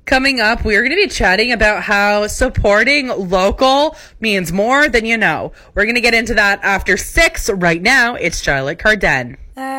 Coming up, we're going to be chatting about how supporting local means more than you know. We're going to get into that after 6. Right now, it's Charlotte Cardin.